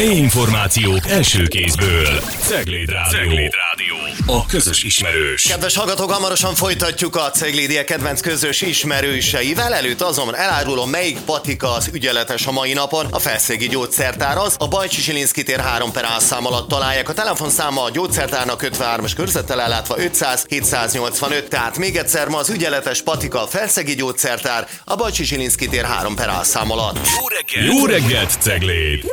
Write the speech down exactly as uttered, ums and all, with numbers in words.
Helyi információk első kézből. Cegléd Rádió. Cegléd Rádió. A közös ismerős. Kedves hallgatók, hamarosan folytatjuk a Ceglédiek kedvenc közös ismerőseivel. Előtt azon elárulom, melyik patika az ügyeletes a mai napon. A Felszegi Gyógyszertár az. A Bajcsy-Zsilinszky tér három per A szám alatt találják. A telefonszáma a gyógyszertárnak ötvenhármas körzettel ellátva ötszáz hétszáznyolcvanöt. Tehát még egyszer, ma az ügyeletes patika a Felszegi Gyógyszertár, a Bajcsy-Zsilinszky tér három per A szám alatt. Jó reggelt! Jó reggelt, Cegléd!